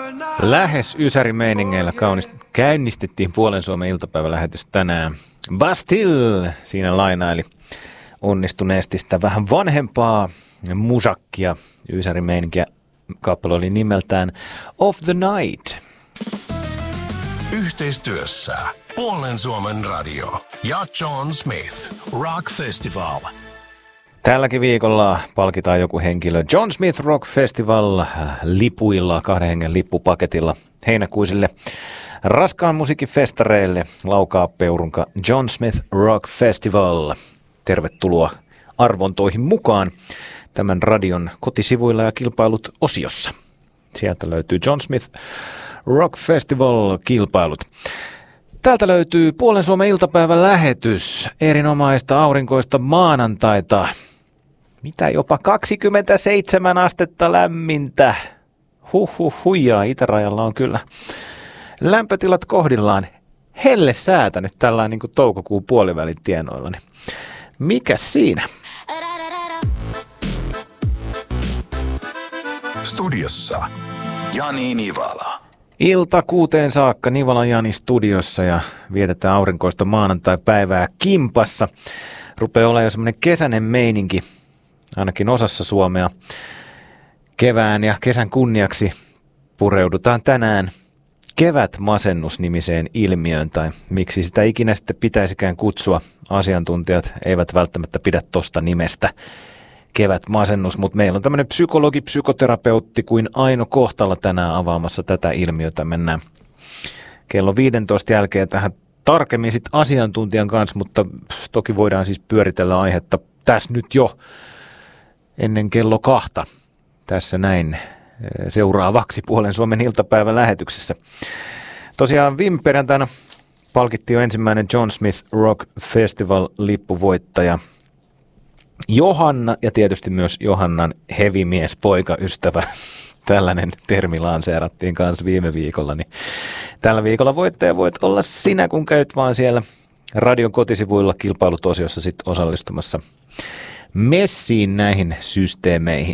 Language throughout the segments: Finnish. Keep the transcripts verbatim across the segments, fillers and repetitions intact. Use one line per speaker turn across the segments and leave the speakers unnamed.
Lähes ysärimeiningeillä käynnistettiin Puolen Suomen iltapäivälähetys tänään. Bastille siinä lainaili onnistuneesti sitä vähän vanhempaa musakkia. Ysärimeininkiä kappale oli nimeltään Of the Night.
Yhteistyössä Puolen Suomen radio ja John Smith Rock Festival.
Tälläkin viikolla palkitaan joku henkilö John Smith Rock Festival lipuilla, kahden hengen lippupaketilla heinäkuisille raskaan musiikin festareille. Laukaa peurunka John Smith Rock Festival. Tervetuloa arvontoihin mukaan tämän radion kotisivuilla ja kilpailut osiossa. Sieltä löytyy John Smith Rock Festival kilpailut. Täältä löytyy Puolen Suomen iltapäivän lähetys, erinomaista aurinkoista maanantaita. Mitä jopa kaksikymmentäseitsemän astetta lämmintä. Huhhuh huijaa, itärajalla on kyllä lämpötilat kohdillaan. Helle säätä nyt tällainen niin kuin toukokuun puolivälin tienoilla. Niin mikäs siinä?
Studiossa Jani Nivala.
Ilta kuuteen saakka Nivalan Jani studiossa ja vietetään aurinkoista maanantai-päivää kimpassa. Rupeaa olemaan jo semmoinen kesäinen meininki, ainakin osassa Suomea. Kevään ja kesän kunniaksi pureudutaan tänään kevätmasennus-nimiseen ilmiöön, tai miksi sitä ikinä sitten pitäisikään kutsua. Asiantuntijat eivät välttämättä pidä tosta nimestä. Kevätmasennus, mutta meillä on tämmöinen psykologi, psykoterapeutti kuin Aino Kohtala tänään avaamassa tätä ilmiötä. Mennään kello viidentoista jälkeen tähän tarkemmin sit asiantuntijan kanssa, mutta toki voidaan siis pyöritellä aihetta tässä nyt jo ennen kello kahta. Tässä näin seuraavaksi Puolen Suomen iltapäivän lähetyksessä. Tosiaan viime perjantaina palkittiin jo ensimmäinen John Smith Rock Festival -lippuvoittaja Johanna ja tietysti myös Johannan hevimies, poika, ystävä. Tällainen termi lanseerattiin kanssa viime viikolla. Niin tällä viikolla voittaja voit olla sinä, kun käyt vaan siellä radion kotisivuilla kilpailutosiossa sit osallistumassa messiin näihin systeemeihin.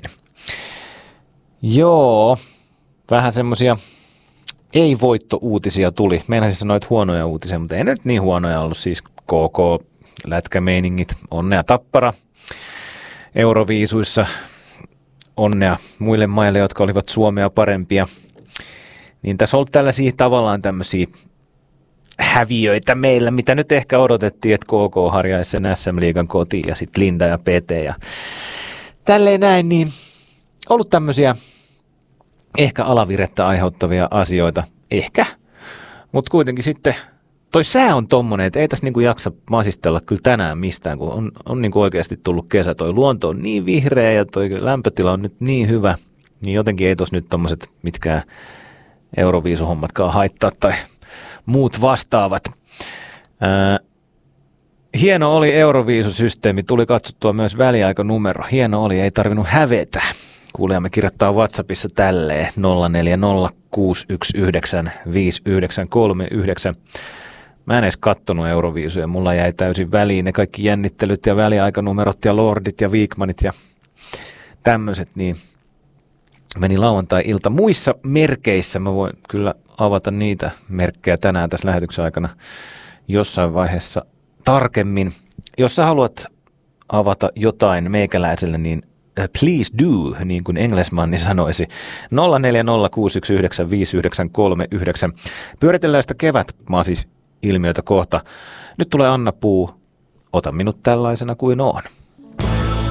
Joo, vähän semmoisia ei-voitto-uutisia tuli. Meinasin sanoa, että huonoja uutisia, mutta ei nyt niin huonoja ollut. Siis K K-lätkämeiningit, onnea Tappara. Euroviisuissa onnea muille maille, jotka olivat Suomea parempia. Niin tässä on ollut tällaisia tavallaan tämmöisiä häviöitä meillä, mitä nyt ehkä odotettiin, että K K harjaisi sen S M-liigan kotiin ja sitten Linda ja P T ja tälleen näin, niin ollut tämmöisiä ehkä alavirettä aiheuttavia asioita, ehkä, mutta kuitenkin sitten toi sää on tommonen, että ei tässä niinku jaksa masistella kyllä tänään mistään, kun on, on niinku oikeasti tullut kesä. Toi luonto on niin vihreä ja toi lämpötila on nyt niin hyvä, niin jotenkin ei tossa nyt tommoset mitkään euroviisuhommatkaan haittaa tai muut vastaavat. Ää, hieno oli euroviisusysteemi, tuli katsottua myös väliaikanumero. Hieno oli, ei tarvinnut hävetä. Kuulijamme kirjoittaa WhatsAppissa tälleen nolla neljä nolla kuusi yksi yhdeksän viisi yhdeksän kolme yhdeksän. Mä en edes kattonut Euroviisuja, mulla jäi täysin väliin ne kaikki jännittelyt ja väliaikanumerot ja Lordit ja Viikmanit ja tämmöiset, niin meni lauantai-ilta. Muissa merkeissä mä voin kyllä avata niitä merkkejä tänään tässä lähetyksen aikana jossain vaiheessa tarkemmin. Jos sä haluat avata jotain meikäläiselle, niin please do, niin kuin Englishmanni sanoisi. nolla neljä nolla kuusi yksi yhdeksän viisi yhdeksän kolme yhdeksän. Pyöritellään sitä kevätmasis ilmiötä kohta. Nyt tulee Anna Puu. Ota minut tällaisena kuin oon.